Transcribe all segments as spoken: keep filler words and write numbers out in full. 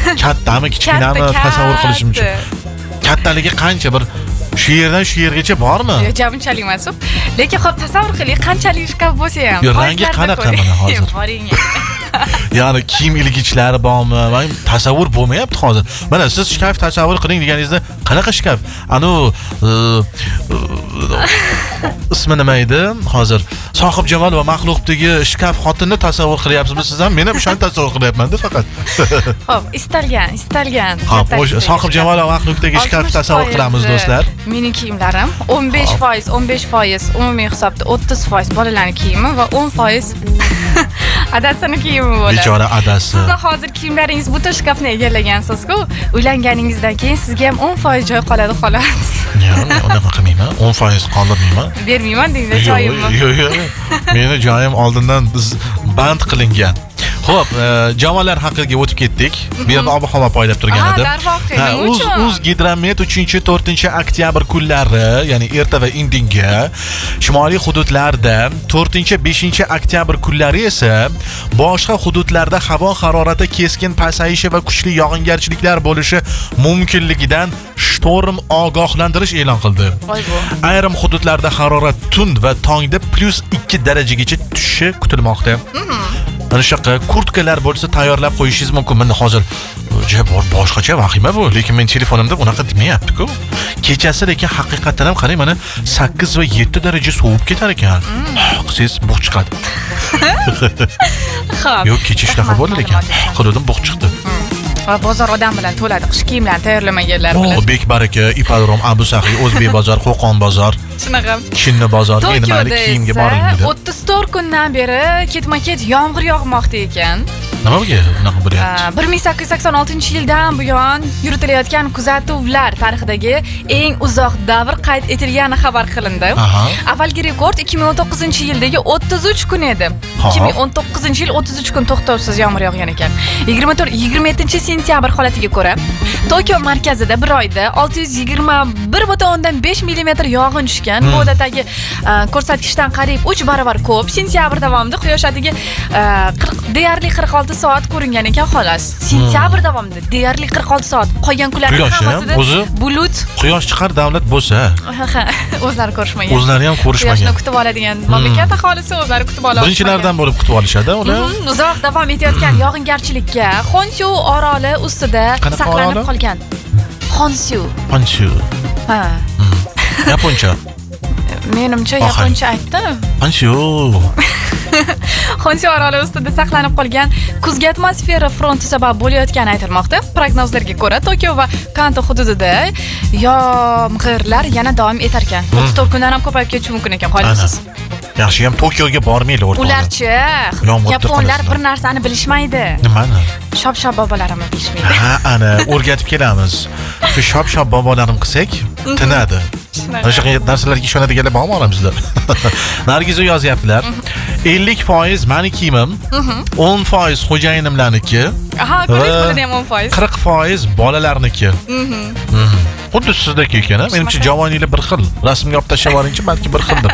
Kattami, kichkinami tasavvur qilishim uchun. Kattaligi qancha bir shu yerdan shu yergacha bormi? Yo'q, bunchalik emas. Lekin xo'p tasavvur qiling, qanchalik shkaf bo'lsa ham. Yo, rangi qanaqa mana hozir? Boring. Ya'ni kiyim ilgichlari bormi? Men tasavvur bo'lmayapti hozir. Mana siz shkaf tasavvur qiling deganingizda qanaqa shkaf? Anu ismi nima edi? Hozir Sohib Jamol va Maxluqdagi shkaf xotinni tasavvur qilyapsizmi siz ham? Men ham shuni tasavvur qilyapman-da faqat. Xo'p, istalgan, istalgan. Xo'p, Sohib Jamol va Maxluqdagi shkaf tasavvur qilamiz do'stlar. Mening kiyimlarim o'n besh foiz, o'n besh foiz umumiy hisobda o'ttiz foiz bolalarning kiyimi va o'n foiz adasini kiyimi bo'ladi. Bechora adasi. Sizni hozir kiyimlaringiz butun shkafni egallagansiz-ku, uylanganingizdan keyin sizga ham o'n foiz joy qoladi xolos. Yo'q, unaqa qilmayman. o'n foiz qoldirmayman. Bermayman denglar joyimni. Yo'q, yo'q. Meni joyim oldindan band qilingan. Xo'p, jamoalar haqiga o'tib ketdik. Bu yerda ob-havo poylab turgan edi. Ha, Uz Uz Gidromet uchinchi to'rtinchi oktyabr kunlari, ya'ni erta va indinga shimoliy hududlarda, to'rtinchi beshinchi oktyabr kunlari esa boshqa hududlarda havo harorati keskin pasayishi va kuchli yog'ingarchiliklar bo'lishi mumkinligidan shtorm ogohlantirish e'lon qildi. Ayrim hududlarda harorat tund va tongda plus ikki darajagacha tushishi kutilmoqda. Mana shunaqa kurtkalar bo'lsa tayyorlab qo'yishingiz mumkin. Men hozir boshqacha vahima bu, lekin men telefonimda unaqa demayapti-ku. Kechasi lekin haqiqatan ham qarang, mana sakkiz va yetti daraja sovib ketar ekan. Siz bug' chiqadi. Xo'p. Yo'q, kecha shunaqa bo'ldi ekan. Qidirdim bug' chiqdi. Va bozor odam bilan to'ladi. Qish kiyimlarni tayyorlamaganlar bilan. O, Bek baraka, Ipodrom, Abu Sahiy, O'zbek bozor, Qo'qon bozor. Shunaqa. Shinni bozor, endi mayli kiyimga boring dedi. o'ttiz to'rt kundan beri ketma-ket yomg'ir yog'moqda ekan. Nima bo'lgan? Unaqa bo'lyapti. bir ming sakkiz yuz sakson oltinchi yildan buyon yuritilayotgan kuzatuvlar tarixidagi eng uzoq davr qayd etilgani xabar qilindi. Avvalgi rekord ikki ming o'n to'qqizinchi yildagi o'ttiz uch kun edi. ikki ming o'n to'qqizinchi yil o'ttiz uch kun to'xtovsiz yomg'ir yog'gan ekan. yigirma to'rt yigirma yettinchi sentyabr holatiga ko'ra, Tokio markazida bir oyda olti yuz yigirma bir butun o'ndan besh millimetr yog'in tushgan. Bu odatdagi ko'rsatkichdan qariyb uch barobar ko'p. Sentyabr davomida quyosh atigi deyarli qirq olti soat ko'ringan ekan xolos. Sentyabr davomida deyarli qirq olti soat. Qolgan kunlarning hammasida bulut. Quyosh chiqar davlat bo'lsa, o'zlari ko'rishmagan. O'zlari ham ko'rishmagan. Quyoshni kutib oladigan mamlakat aholisi o'zlari kutib oladi. Birinchilardan bo'lib kutib olishadi ular. Uzoq davom etayotgan yog'ingarchilikka Honshu oroli ustida saqlanib qolgan. Honshu. Honshu. Ha. Yaponcha. Menimcha yaponcha aytdim. Honshu. Honshu oroli ustida saqlanib qolgan kuzgi atmosfera fronti sabab bo'layotgani aytilmoqda. Prognozlarga ko'ra, Tokio va Kanto hududida yomg'irlar yana davom etar ekan. o'ttiz to'rt kundan ham ko'payib ketishi mumkin ekan, qo'yasiz. Yaxshi ham Tokioga bormaydi o'rtoqlar. Ularchi yaponlar bir narsani bilishmaydi. Nimani? Shop-shop bobolarimiz bilishmaydi. Ha, ana o'rgatib kelamiz. Shu shop-shop bobolarim qilsak, tinadi. Mana shu narsalarga ishonadiganlar bormi oramizda? Nargiza yozyaptilar. ellik foiz meni kiyimim, o'n foiz xo'jayinimlarniki. Aha, ko'ringiz bo'ladi ham o'n foiz. qirq foiz bolalarniki. Xuddi sizdagi ekan, menimcha javoniylar bir xil. Rasmga olib tashlab yuboringchi, balki bir xildir.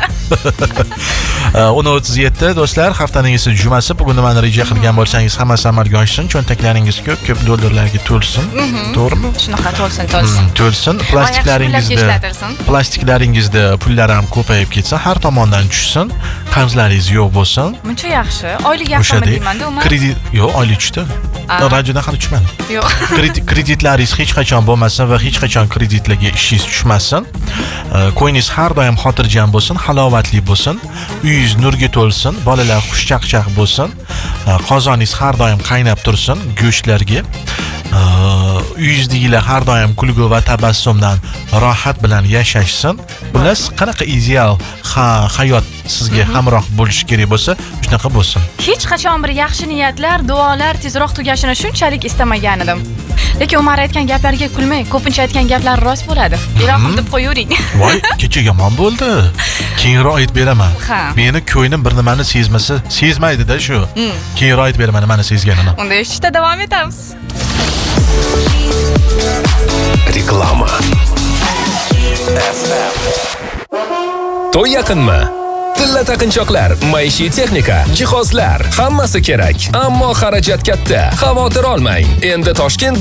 o'n o'ttiz yetti do'stlar, haftaning esa jumasi. Bugun nimani reja qilgan bo'lsangiz, hammasi amalga oshsin. Cho'ntaklaringiz ko'p, ko'p dollarlarga to'lsin. To'g'rimi? Shunaqa to'lsin, to'lsin. To'lsin. Plastiklaringizda plastiklaringizda pullar ham ko'payib ketsin, har tomondan tushsin. Qarzlaringiz yo'q bo'lsin. Muncha yaxshi. Oylik yaxshimi deyman-da, umuman. Kredit yo'q, oylik tushdi. Radiodan hali tushmadi. Yo'q. Kreditlaringiz hech qachon bo'lmasin va hech qachon kreditlarga ishingiz tushmasin. Qo'yingiz har doim xotirjam bo'lsin, halovatli bo'lsin. Uyingiz nurga to'lsin, bolalar xushchaqchaq bo'lsin. Qozoningiz har doim qaynab tursin go'shtlarga. Uyingizdagilar har doim kulgu va tabassumdan rohat bilan yashashsin. Bular qanaqa ideal hayot sizga hamroh bo'lishi kerak bo'lsa, shunaqa bo'lsin. Hech qachon bir yaxshi niyatlar, duolar tezroq tugashini shunchalik istamagan edim. Lekin Umar aytgan gaplarga kulmang, ko'pincha aytgan gaplar rost bo'ladi. Ilohim deb qo'yavering. Voy, kecha yomon bo'ldi. Keyinroq aytib beraman. Meni ko'nglim bir nimani sezmasa, sezmaydi-da shu. Keyinroq aytib beraman nimani sezganini. Unda eshitishda davom etamiz. Reklama. To'y yaqinmi? Tilla taqinchoqlar, maishiy texnika, jihozlar, hammasi kerak. Ammo xarajat katta. Xavotir olmang. Endi Toshkent